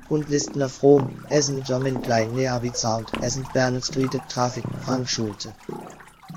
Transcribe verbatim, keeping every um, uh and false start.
und Listner From, Essen German Klein Neavi Sound, Essen Bernard Street Traffic, Frank Schulte.